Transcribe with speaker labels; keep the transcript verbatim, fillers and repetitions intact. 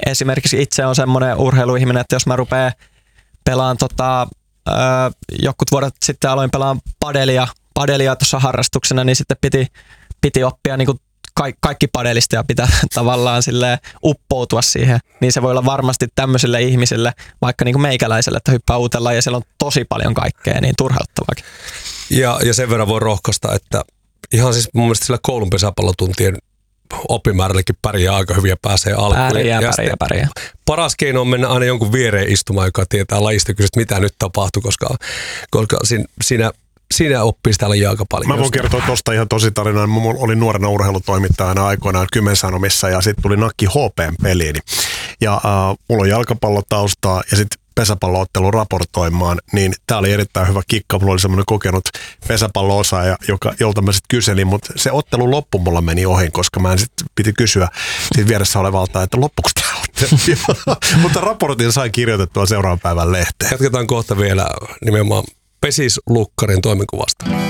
Speaker 1: esimerkiksi itse on semmoinen urheiluihminen, että jos mä rupean pelaan tota, öö, jokut vuodet sitten aloin pelaan padelia, padelia tuossa harrastuksena, niin sitten piti, piti oppia niin kuin ka- kaikki padelista ja pitää tavallaan silleen uppoutua siihen. Niin se voi olla varmasti tämmöisille ihmisille, vaikka niin kuin meikäläiselle, että hyppää uuteen lajiin ja siellä on tosi paljon kaikkea, niin turhauttavaakin.
Speaker 2: Ja, ja sen verran voi rohkaista, että ihan siis mun mielestä sillä koulun pesäpallotuntien oppimäärällekin pärjää aika hyvin ja pääsee alkuun.
Speaker 1: Pärjää, pärjää, pärjää.
Speaker 2: Paras keino on mennä aina jonkun viereen istumaan, joka tietää lajista, kysyä, mitä nyt tapahtuu, koska, koska siinä, siinä, siinä oppii sitä lajia aika paljon.
Speaker 3: Mä voin kertoa tuosta ihan tosi tarinaa. Mä olin nuorena urheilutoimittajana aikoinaan Kymensanomissa ja sitten tuli nakki H P:n peliin. Ja äh, mulla on jalkapallotaustaa ja sitten pesäpalloottelu raportoimaan, niin tää oli erittäin hyvä kikka. Mulla oli semmoinen kokenut pesäpallo-osaaja, joka, jolta mä sitten kyselin, mutta se ottelu loppu mulla meni ohi, koska mä en sitten piti kysyä siitä vieressä olevalta, että loppuuko tää ottelu. Mutta raportin sai kirjoitettua seuraavan päivän lehteen.
Speaker 2: Jatketaan kohta vielä nimenomaan Pesislukkarin toimenkuvasta.